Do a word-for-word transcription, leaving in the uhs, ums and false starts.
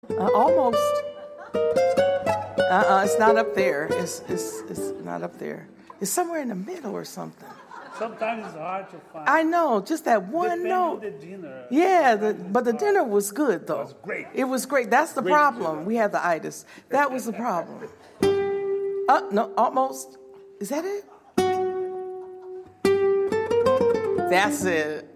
Uh, almost. Uh-uh, it's not up there. It's, it's, it's not up there. It's somewhere in the middle or something. Sometimes it's hard to find. I know, just that one Depending note. on the dinner. Yeah, the, but the dinner was good, though. It was great. It was great. That's the Great problem. dinner. We had the itis. That was the problem. Uh, no, almost. Is that it? That's it.